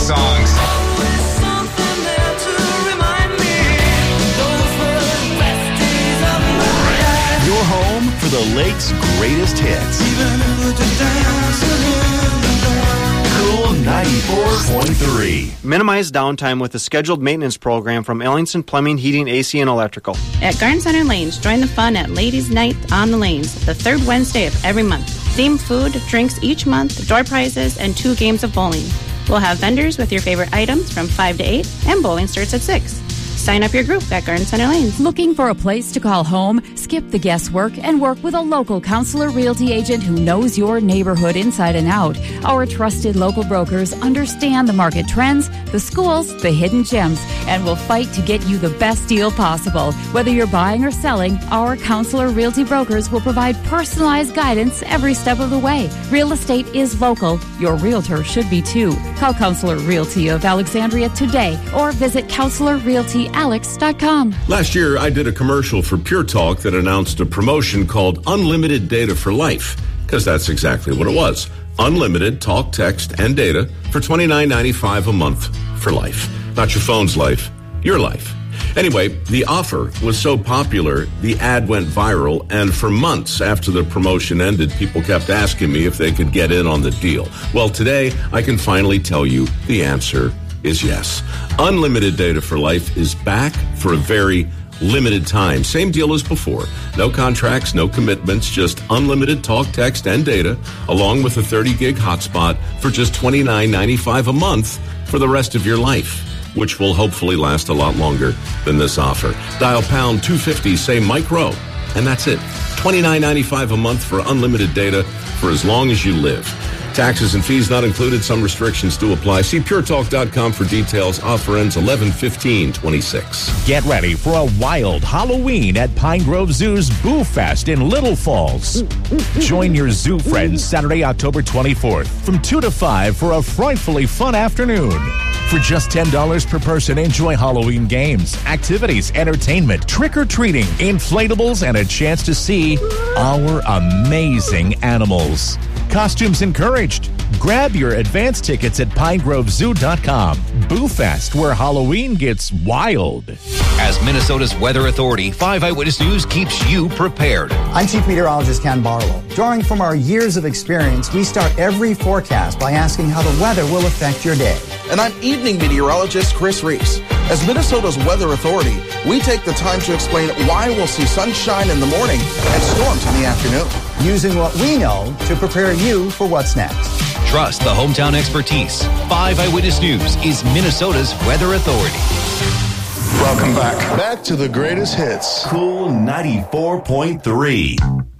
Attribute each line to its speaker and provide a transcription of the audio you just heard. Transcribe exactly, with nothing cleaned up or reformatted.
Speaker 1: songs.
Speaker 2: Your home for the Lake's greatest hits. Cool ninety-four point three.
Speaker 3: Minimize downtime with a scheduled maintenance program from Ellingson Plumbing, Heating, A C, and Electrical.
Speaker 4: At Garden Center Lanes, join the fun at Ladies' Night on the Lanes, the third Wednesday of every month. Themed food, drinks each month, door prizes, and two games of bowling. We'll have vendors with your favorite items from five to eight, and bowling starts at six. Sign up your group at Garden Center Lanes.
Speaker 5: Looking for a place to call home? Skip the guesswork and work with a local Counselor Realty agent who knows your neighborhood inside and out. Our trusted local brokers understand the market trends, the schools, the hidden gems, and will fight to get you the best deal possible. Whether you're buying or selling, our Counselor Realty brokers will provide personalized guidance every step of the way. Real estate is local. Your realtor should be too. Call Counselor Realty of Alexandria today or visit counselor realty alex dot com.
Speaker 6: Last year, I did a commercial for Pure Talk that announced a promotion called Unlimited Data for Life, because that's exactly what it was. Unlimited talk, text, and data for twenty-nine ninety-five a month for life. Not your phone's life, your life. Anyway, the offer was so popular, the ad went viral, and for months after the promotion ended, people kept asking me if they could get in on the deal. Well, today, I can finally tell you the answer is yes. Unlimited Data for Life is back for a very limited time. Same deal as before. No contracts, no commitments, just unlimited talk, text, and data, along with a thirty gig hotspot for just twenty-nine ninety-five a month for the rest of your life, which will hopefully last a lot longer than this offer. Dial pound two fifty, say Mike Rowe, and that's it. twenty-nine ninety-five a month for unlimited data for as long as you live. Taxes and fees not included. Some restrictions do apply. See pure talk dot com for details. Offer ends eleven fifteen twenty-six.
Speaker 7: Get ready for a wild Halloween at Pine Grove Zoo's Boo Fest in Little Falls. Join your zoo friends Saturday, October twenty-fourth from two to five for a frightfully fun afternoon. For just ten dollars per person, enjoy Halloween games, activities, entertainment, trick-or-treating, inflatables, and a chance to see our amazing animals. Costumes encouraged. Grab your advance tickets at pine grove zoo dot com. Boo Fest, where Halloween gets wild.
Speaker 8: As Minnesota's Weather Authority, five Eyewitness News keeps you prepared.
Speaker 9: I'm Chief Meteorologist Ken Barlow. Drawing from our years of experience, we start every forecast by asking how the weather will affect your day.
Speaker 10: And I'm Evening Meteorologist Chris Reese. As Minnesota's Weather Authority, we take the time to explain why we'll see sunshine in the morning and storms in the afternoon.
Speaker 9: Using what we know to prepare you for what's next.
Speaker 8: Trust the hometown expertise. five Eyewitness News is Minnesota's Weather Authority.
Speaker 1: Welcome back. Back to the greatest hits.
Speaker 2: Cool ninety-four point three.